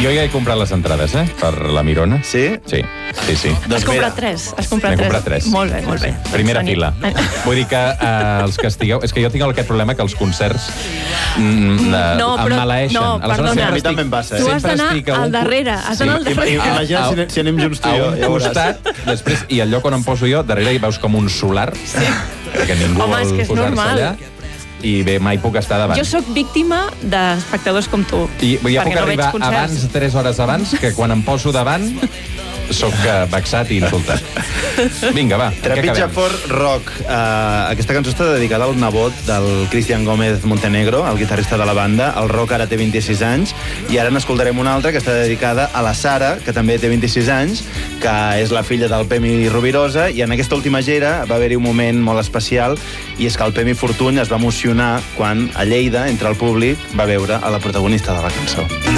Jo ja he comprat les entrades, per la Mirona. Sí? Sí. Has comprat 3? N'he comprat 3. Molt bé. Primera fila. Vull dir que els que estigueu... És que jo tinc aquest problema que els concerts em maleeixen. No, perdona. A mi també em passa. Tu has d'anar al darrere. Imagina't si anem junts tu i jo. A un costat, després, i al lloc on em poso jo, darrere hi veus com un solar, que ningú vol posar-se allà. I bé, mai puc estar davant. Jo sóc víctima d'espectadors com tu. I ja puc arribar abans, 3 hores abans, que quan em poso davant soc vexat i insultat. Vinga, va. Trepitja fort rock. Aquesta cançó està dedicada al nebot del Cristian Gómez Montenegro, el guitarrista de la banda. El rock ara té 26 anys i ara n'escoltarem una altra que està dedicada a la Sara, que també té 26 anys, que és la filla del Pemi Rovirosa, i en aquesta última gira va haver-hi un moment molt especial, i és que el Pemi Fortuny es va emocionar quan a Lleida, entre el públic, va veure a la protagonista de la cançó.